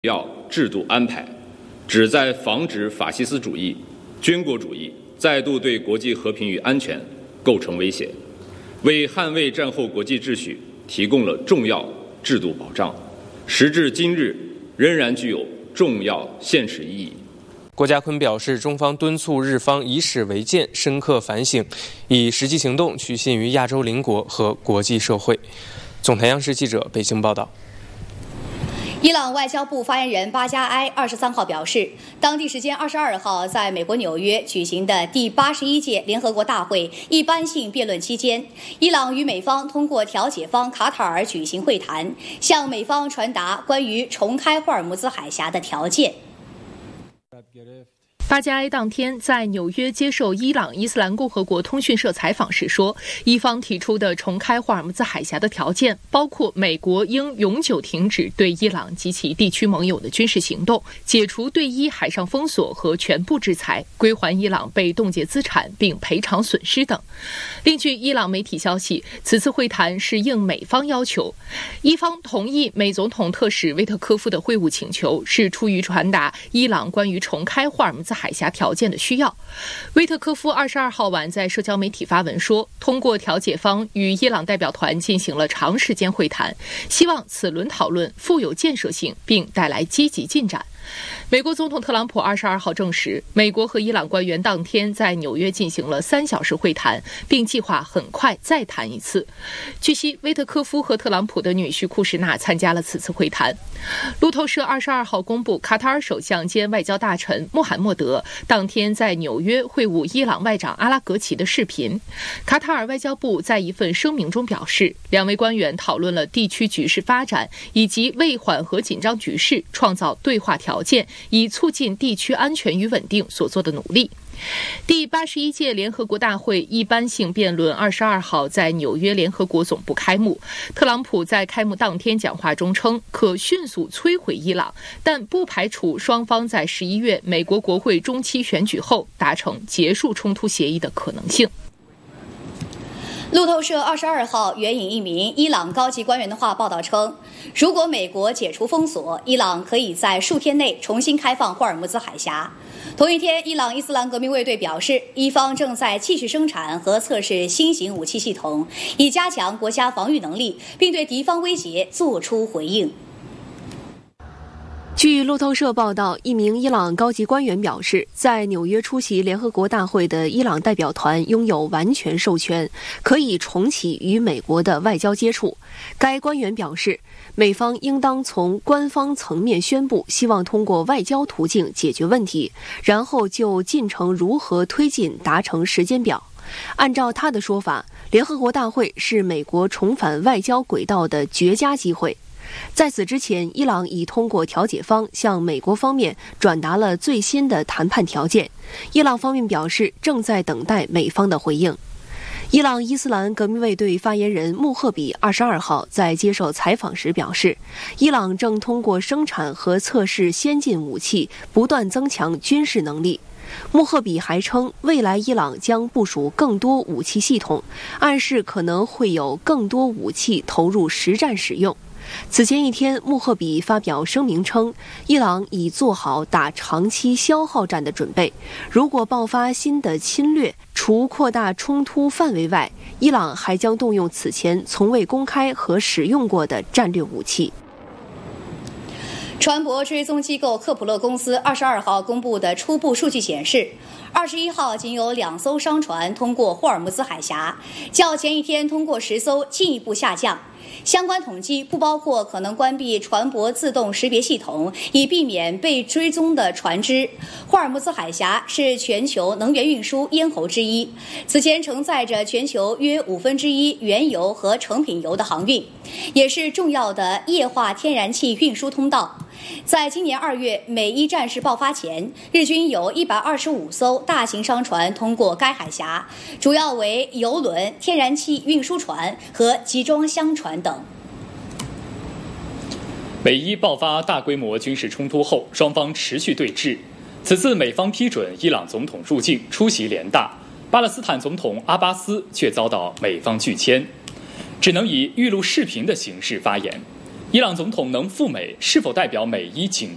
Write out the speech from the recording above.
要制度安排，旨在防止法西斯主义、军国主义再度对国际和平与安全构成威胁，为捍卫战后国际秩序提供了重要制度保障，时至今日仍然具有重要现实意义。 郭家坤表示，中方敦促日方以史为鉴，深刻反省，以实际行动取信于亚洲邻国和国际社会。总台央视记者北京报道。 伊朗外交部发言人巴加埃23号表示，当地时间22号在美国纽约举行的第81届联合国大会一般性辩论期间，伊朗与美方通过调解方卡塔尔举行会谈，向美方传达关于重开霍尔木兹海峡的条件。 巴加埃当天在纽约接受伊朗伊斯兰共和国通讯社采访时说，伊方提出的重开霍尔木兹海峡的条件包括美国应永久停止对伊朗及其地区盟友的军事行动，解除对伊海上封锁和全部制裁，归还伊朗被冻结资产并赔偿损失等。另据伊朗媒体消息，此次会谈是应美方要求，伊方同意美总统特使威特科夫的会晤请求，是出于传达伊朗关于重开霍尔木兹海峡条件的需要。威特科夫22号晚在社交媒体发文说，通过调解方与伊朗代表团进行了长时间会谈，希望此轮讨论富有建设性并带来积极进展。美国总统特朗普22号证实，美国和伊朗官员当天在纽约进行了3小时会谈，并计划很快再谈一次。据悉，威特科夫和特朗普的女婿库什纳参加了此次会谈。路透社22号公布，卡塔尔首相兼外交大臣穆罕默德当天在纽约会晤伊朗外长阿拉格齐的视频。卡塔尔外交部在一份声明中表示，两位官员讨论了地区局势发展以及为缓和紧张局势创造对话条件，以促进地区安全与稳定所做的努力。第81届联合国大会一般性辩论22号在纽约联合国总部开幕。特朗普在开幕当天讲话中称，可迅速摧毁伊朗，但不排除双方在11月美国国会中期选举后达成结束冲突协议的可能性。 路透社22号援引一名伊朗高级官员的话报道称，如果美国解除封锁，伊朗可以在数天内重新开放霍尔木兹海峡。同一天，伊朗伊斯兰革命卫队表示，伊方正在继续生产和测试新型武器系统，以加强国家防御能力，并对敌方威胁作出回应。 据路透社报道，一名伊朗高级官员表示，在纽约出席联合国大会的伊朗代表团拥有完全授权，可以重启与美国的外交接触。该官员表示，美方应当从官方层面宣布希望通过外交途径解决问题，然后就进程如何推进达成时间表。按照他的说法，联合国大会是美国重返外交轨道的绝佳机会。在此之前，伊朗已通过调解方向美国方面转达了最新的谈判条件，伊朗方面表示正在等待美方的回应。伊朗伊斯兰革命卫队发言人穆赫比22号在接受采访时表示，伊朗正通过生产和测试先进武器，不断增强军事能力。穆赫比还称，未来伊朗将部署更多武器系统，暗示可能会有更多武器投入实战使用。此前一天，穆赫比发表声明称，伊朗已做好打长期消耗战的准备，如果爆发新的侵略，除扩大冲突范围外，伊朗还将动用此前从未公开和使用过的战略武器。 船舶追踪机构科普勒公司22号公布的初步数据显示，21号仅有2艘商船通过霍尔木兹海峡，较前一天通过10艘进一步下降。相关统计不包括可能关闭船舶自动识别系统以避免被追踪的船只。霍尔木兹海峡是全球能源运输咽喉之一，此前承载着全球约1/5原油和成品油的航运，也是重要的液化天然气运输通道。在今年2月美伊战事爆发前，日均有125艘大型商船通过该海峡，主要为油轮、天然气运输船和集装箱船等。 美伊爆发大规模军事冲突后，双方持续对峙。此次美方批准伊朗总统入境出席联大，巴勒斯坦总统阿巴斯却遭到美方拒签，只能以预录视频的形式发言。伊朗总统能赴美，是否代表美伊紧